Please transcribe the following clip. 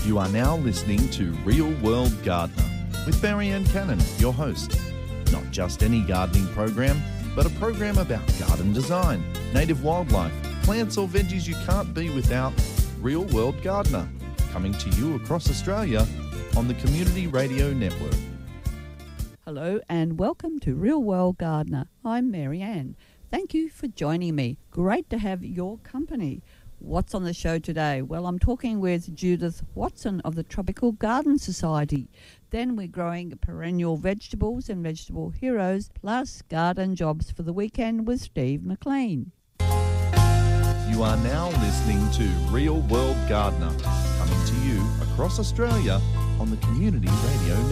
You are now listening to Real World Gardener with Marianne Cannon, your host. Not just any gardening program, but a program about garden design, native wildlife, plants or veggies you can't be without. Real World Gardener, coming to you across Australia on the Community Radio Network. Hello and welcome to Real World Gardener. I'm Marianne. Thank you for joining me. Great to have your company. What's on the show today? Well, I'm talking with Judith Watson of the Tropical Garden Society. Then we're growing perennial vegetables and vegetable heroes, plus garden jobs for the weekend with Steve McLean. You are now listening to Real World Gardener, coming to you across Australia on the Community Radio Network.